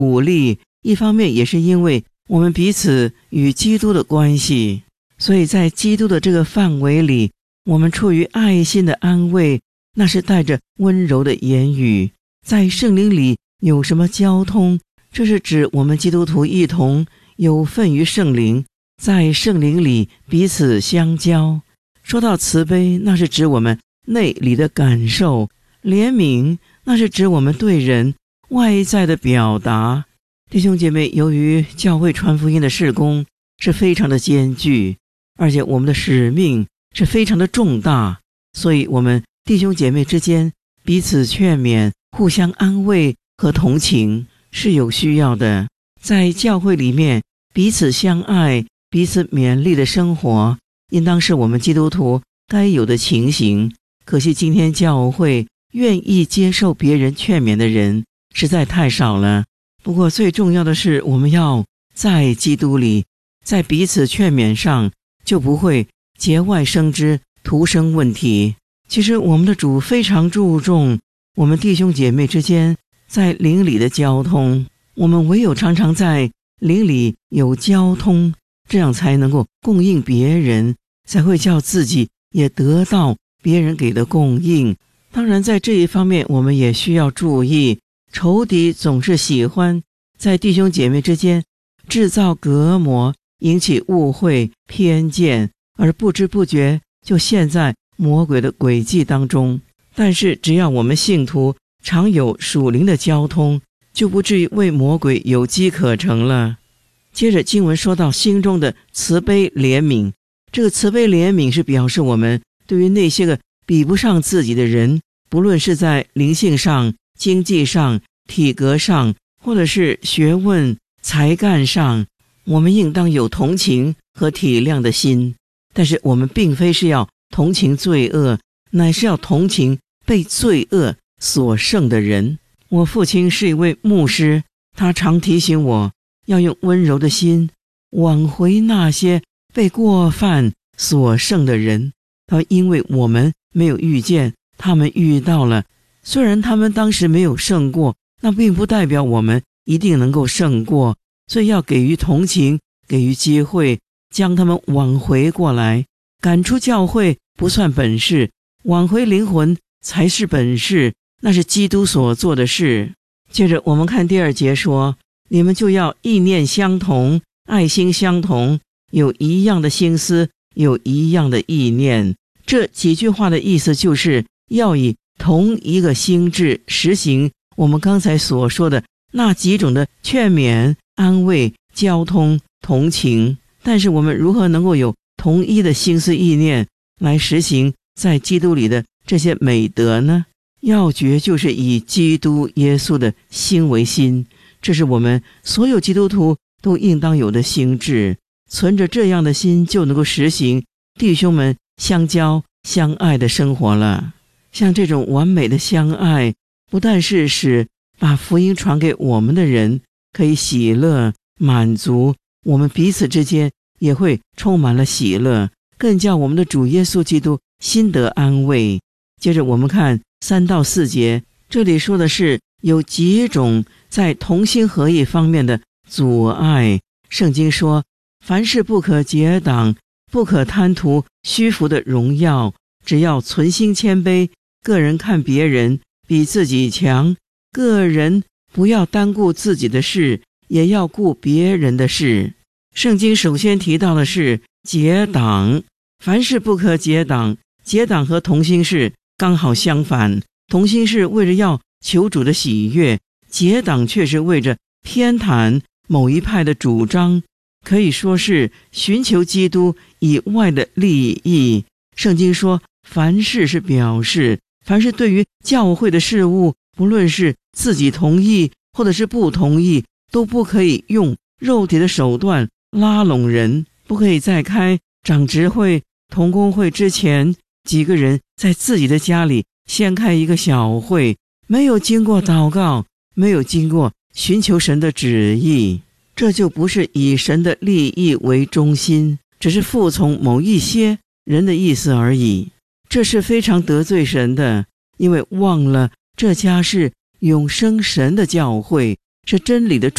鼓励，一方面也是因为我们彼此与基督的关系，所以在基督的这个范围里，我们出于爱心的安慰，那是带着温柔的言语。在圣灵里有什么交通？这是指我们基督徒一同有份于圣灵，在圣灵里彼此相交。说到慈悲，那是指我们内里的感受；怜悯，那是指我们对人外在的表达。弟兄姐妹，由于教会传福音的事工是非常的艰巨，而且我们的使命是非常的重大，所以我们弟兄姐妹之间彼此劝勉，互相安慰和同情是有需要的。在教会里面彼此相爱，彼此勉励的生活，应当是我们基督徒该有的情形。可惜今天教会愿意接受别人劝勉的人实在太少了。不过最重要的是，我们要在基督里，在彼此劝勉上就不会节外生枝，徒生问题。其实我们的主非常注重我们弟兄姐妹之间在灵里的交通，我们唯有常常在灵里有交通，这样才能够供应别人，才会叫自己也得到别人给的供应。当然在这一方面我们也需要注意，仇敌总是喜欢在弟兄姐妹之间制造隔膜，引起误会偏见，而不知不觉就陷在魔鬼的诡计当中。但是只要我们信徒常有属灵的交通，就不至于为魔鬼有机可乘了。接着经文说到心中的慈悲怜悯，这个慈悲怜悯是表示我们对于那些个比不上自己的人，不论是在灵性上、经济上、体格上，或者是学问才干上，我们应当有同情和体谅的心。但是我们并非是要同情罪恶，乃是要同情被罪恶所胜的人。我父亲是一位牧师，他常提醒我要用温柔的心挽回那些被过犯所胜的人。他因为我们没有遇见，他们遇到了，虽然他们当时没有胜过，那并不代表我们一定能够胜过，所以要给予同情，给予机会，将他们挽回过来。赶出教会不算本事，挽回灵魂才是本事，那是基督所做的事。接着我们看第2节说，你们就要意念相同，爱心相同，有一样的心思，有一样的意念。这几句话的意思就是要以同一个心志实行我们刚才所说的那几种的劝勉、安慰、交通、同情。但是我们如何能够有同一的心思意念来实行在基督里的这些美德呢？要诀就是以基督耶稣的心为心，这是我们所有基督徒都应当有的心志。存着这样的心，就能够实行弟兄们相交相爱的生活了。像这种完美的相爱，不但是使把福音传给我们的人可以喜乐满足，我们彼此之间也会充满了喜乐，更叫我们的主耶稣基督心得安慰。接着我们看3到4节，这里说的是有几种在同心合意方面的阻碍。圣经说，凡事不可结党，不可贪图虚浮的荣耀，只要存心谦卑，个人看别人比自己强，个人不要单顾自己的事，也要顾别人的事。圣经首先提到的是结党，凡事不可结党。结党和同心事刚好相反，同心是为了要求主的喜悦，结党却是为着偏袒某一派的主张，可以说是寻求基督以外的利益。圣经说凡事是表示，凡是对于教会的事物，不论是自己同意或者是不同意，都不可以用肉体的手段拉拢人。不可以在开长执会、同工会之前，几个人在自己的家里先开一个小会，没有经过祷告，没有经过寻求神的旨意，这就不是以神的利益为中心，只是服从某一些人的意思而已。这是非常得罪神的，因为忘了这家是永生神的教会， 是真理的